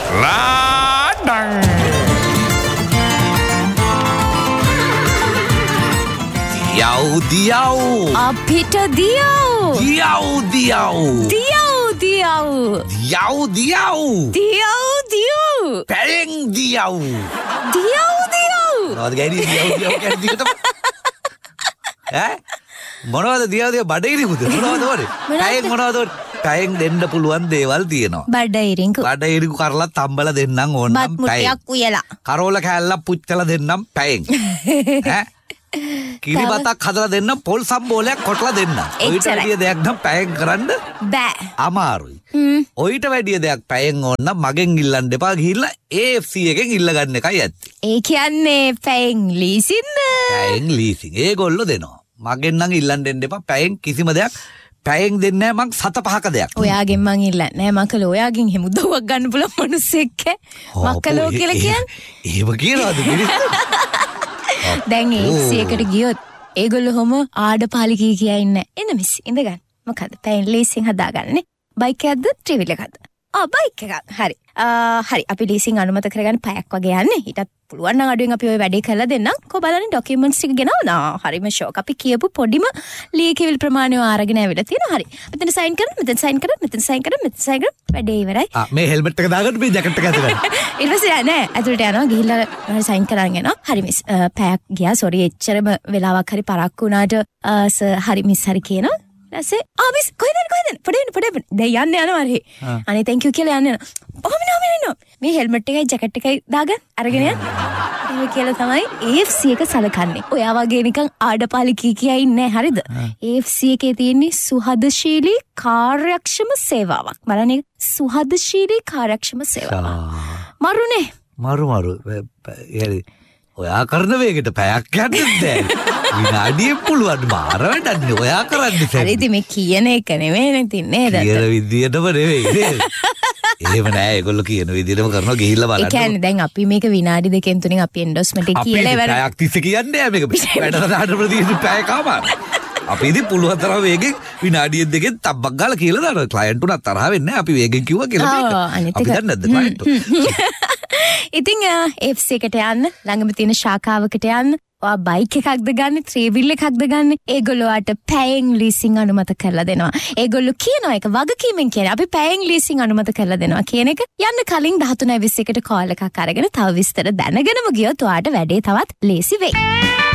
Laden දියව් අපිට දියව් පැයෙන් දියව් මොනවද දියව් බඩගිනිකුද මොනවද පැයෙන් මොනවද පැයෙන් දෙන්න පුළුවන් දේවල් තියෙනවා බඩගිනිකු කරලා තම්බලා දෙන්නම් ඕනම් පැයෙන් කරෝල කෑල්ලක් පුච්චලා දෙන්නම් පැයෙන් කිරිබතක් හදලා දෙන්න පොල් සම්බෝලයක් කොටලා දෙන්න. ඔයිට වැඩිය දෙයක් නම් පැයෙන් කරන්න බෑ. අමාරුයි. ඔයිට වැඩිය දෙයක් පැයෙන් ඕන නම් මගෙන් ඉල්ලන්න එපා ගිහිල්ලා AFC එකෙන් ඉල්ල ගන්න එකයි ඇත්තේ. ඒ කියන්නේ පැයෙන් ලීසින්ද? පැයෙන් ලීසින්. ඒගොල්ලෝ දෙනවා. මගෙන් නම් ඉල්ලන්න දෙන්න එපා පැයෙන් කිසිම දෙයක්. පැයෙන් දෙන්නේ නැහැ මං 7-5ක දෙයක්. ඔයාගෙන් මං ඉල්ලන්නේ නැහැ. මකලෝ ඔයාගෙන් එහෙම උදව්වක් ගන්න පුළුවන් මිනිස්සෙක්. මකලෝ කියලා කියන්නේ. එහෙම කියනවාද මිනිස්සු? දැන් ඒකට ගියොත් ඒගොල්ලෝ හොම ආඩපාලි කියා ඉන්නේ. එන්න මිස් ඉඳගන්න. මොකද පැයෙන් ලීසින් හදාගන්නේ. බයික් එකක්ද ට්‍රැවල් එකක්ද? බයික් එකක්. හරි. හරි අපි ලීසින් අනුමත කරගන්න පැයක් වගේ යන්නේ. ඊටත් පුළුවන් නම් අඩුවෙන් අපි ওই වැඩේ කරලා දෙන්නම්. කො බලන්නේ ඩොකියුමන්ට්ස් ටික ගෙනවනා. හරිම ෂෝක්. අපි කියපු පොඩිම ලී කිවිල් ප්‍රමාණය අරගෙන ඇවිල්ලා තියෙනවා. හරි. මෙතන සයින් කරන්න, මෙතන සයින් කරන්න, මෙතන සයින් කරන්න, මෙතන සයින් කරන්න. වැඩේ ඉවරයි. මේ හෙල්මට් එක දාගන්න මේ ජැකට් එක ඇතුළට. ඊට පස්සේ නෑ ඇතුළට යනවා ගිහිල්ලා සයින් කරන් එනවා. හරි මිස් පැයක් ගියා. සෝරි එච්චරම වෙලාවක් හරි පරක්කු වුණාට හරි මිස් හරි කියනවා. ඊපස්සේ මිස් කොහෙද පොඩේ දැන් යනවා හරි. අනේ thank you කියලා යන්න යනවා. ඔහොම මේ හෙල්මට් එකයි ජැකට් එකයි දාගන්න අරගෙන යන්න. එහෙම කියලා තමයි AFC එක සලකන්නේ. ඔයා වගේ නිකන් ආඩපාලි කියා ඉන්නේ හරිද? AFC එකේ තියෙන්නේ සුහදශීලී කාර්යක්ෂම සේවාවක්. බලන්න සුහදශීලී කාර්යක්ෂම සේවාවක්. මරුනේ. මරු. ඔයා කරන වේගෙට පැයක් යන්නත් බෑ. විනාඩියක් පුළුවන් මාර වැඩන්නේ ඔයා කරන්නේ. හරි ඉතින් මේ කියන එක නෙමෙයි තින්නේ නේද? කියන විදියටම නෙවෙයි නේද? එහෙම නෑ ඒගොල්ලෝ කියන විදියටම කරනවා ගිහිල්ලා බලන්න. ඒ කියන්නේ දැන් අපි මේක විනාඩි 2-3 අපි එන්ඩෝස්මන්ට් එක කියලා ඉවර. අපි පැයක් තිස්සේ කියන්නේ නෑ මේක. වැඩට දාන්න ප්‍රතිශත පැයකමාර. අපි ඉතින් පුළුවන් තරම් වේගෙන් විනාඩියක් දෙකෙන් තබ්බක් ගාලා කියලා දානවා. ක්ලයන්ට් උනත් තරහ වෙන්නේ නෑ. අපි වේගෙන් කිව්වා කියලා මේක. අපි දන්නේ නැද්ද ක්ලයන්ට්? ඉතින් AFC එකට යන්න ළඟම තියෙන ශාඛාවකට යන්න. ඔයා බයික් එකක්ද ගන්න, ත්‍රිවිල් එකක්ද ගන්න? ඒගොල්ලෝට පැයෙන් ලීසින් අනුමත කරලා දෙනවා. ඒගොල්ලෝ කියනවා ඒක වගකීමෙන් කියන්නේ අපි පැයෙන් ලීසින් අනුමත කරලා දෙනවා කියන එක. යන්න කලින් 13:21කට කෝල් එකක් අරගෙන තව විස්තර දැනගෙනම ගියොත් ඔයාට වැඩේ තවත් ලේසි වෙයි.